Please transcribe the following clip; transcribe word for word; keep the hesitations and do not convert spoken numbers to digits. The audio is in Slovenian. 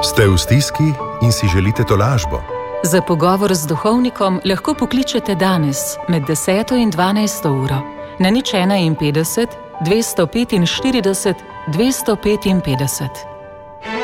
Ste v stiski in si želite tolažbo? Za pogovor z duhovnikom lahko pokličete danes med deseto in dvanajsto uro na nič ena in petdeset, dvesto petinštirideset, dvesto petinpetdeset.